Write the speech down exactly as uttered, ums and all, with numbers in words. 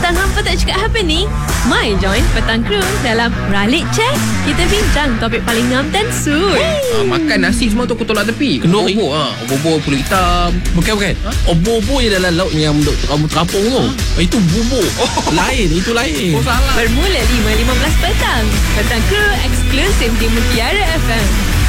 bincang hampa tak cakap apa ni? My join Petang Kru dalam Ralik Check. Kita bincang topik paling ngam dan suit. Ah, makan nasi semua tu aku tolak tepi. Kenduri. Obor, ha. Obor pulut hitam. Bukan bukan ha? Obor-obor yang dalam laut yang duk kamu terapung tu ha? Itu bubur oh. Lain, itu lain. Oh salah. Bermula lima lima belas petang. Petang Kru eksklusif di Mutiara F M.